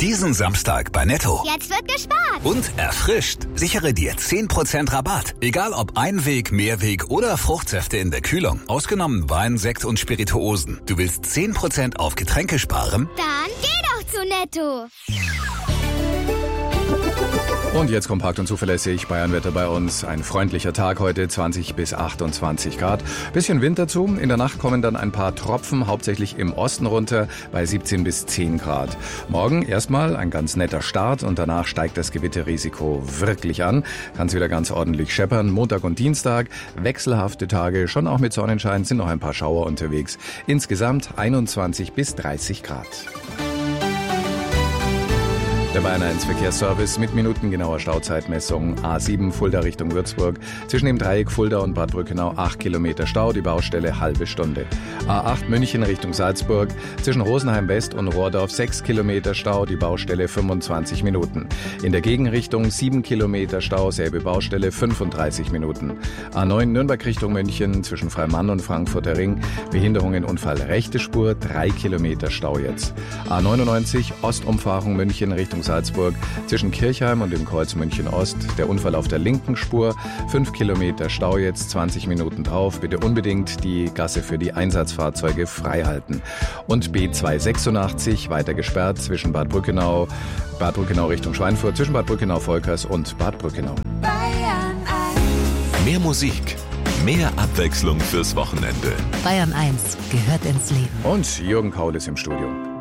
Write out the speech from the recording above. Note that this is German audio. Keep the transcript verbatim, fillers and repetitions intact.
Diesen Samstag bei Netto. Jetzt wird gespart. Und erfrischt. Sichere dir zehn Prozent Rabatt. Egal ob Einweg, Mehrweg oder Fruchtsäfte in der Kühlung. Ausgenommen Wein, Sekt und Spirituosen. Du willst zehn Prozent auf Getränke sparen? Dann geh doch zu Netto. Und jetzt kompakt und zuverlässig, Bayernwetter bei uns. Ein freundlicher Tag heute, zwanzig bis achtundzwanzig Grad. Bisschen Wind dazu. In der Nacht kommen dann ein paar Tropfen, hauptsächlich im Osten runter, bei siebzehn bis zehn Grad. Morgen erstmal ein ganz netter Start und danach steigt das Gewitterrisiko wirklich an. Kann es wieder ganz ordentlich scheppern. Montag und Dienstag, wechselhafte Tage, schon auch mit Sonnenschein, sind noch ein paar Schauer unterwegs. Insgesamt einundzwanzig bis dreißig Grad. Der Bayern eins Verkehrsservice mit minutengenauer Stauzeitmessung. A sieben Fulda Richtung Würzburg. Zwischen dem Dreieck Fulda und Bad Brückenau acht Kilometer Stau, die Baustelle halbe Stunde. A acht München Richtung Salzburg. Zwischen Rosenheim West und Rohrdorf sechs Kilometer Stau, die Baustelle fünfundzwanzig Minuten. In der Gegenrichtung sieben Kilometer Stau, selbe Baustelle fünfunddreißig Minuten. A neun Nürnberg Richtung München zwischen Freimann und Frankfurter Ring. Behinderungen, Unfall, rechte Spur, drei Kilometer Stau jetzt. A neunundneunzig Ostumfahrung München Richtung Salzburg zwischen Kirchheim und dem Kreuz München Ost. Der Unfall auf der linken Spur. fünf Kilometer Stau jetzt, zwanzig Minuten drauf. Bitte unbedingt die Gasse für die Einsatzfahrzeuge frei halten. Und B zweihundertsechsundachtzig weiter gesperrt zwischen Bad Brückenau, Bad Brückenau Richtung Schweinfurt, zwischen Bad Brückenau-Volkers und Bad Brückenau. Bayern eins. Mehr Musik, mehr Abwechslung fürs Wochenende. Bayern eins gehört ins Leben. Und Jürgen Kaul ist im Studio.